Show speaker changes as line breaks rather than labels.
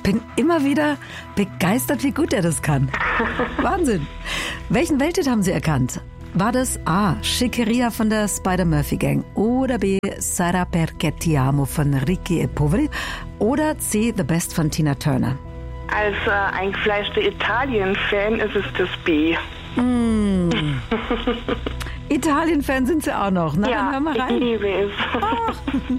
bin immer wieder begeistert, wie gut er das kann. Wahnsinn. Welchen Welthit haben Sie erkannt? War das A. Schickeria von der Spider-Murphy-Gang oder B. Sarà perché ti amo von Ricchi e Poveri oder C. The Best von Tina Turner?
Als eingefleischter Italien-Fan ist es das B.
Italien-Fan sind Sie auch noch. Na, dann
Ja,
hören wir
ich
rein.
liebe es.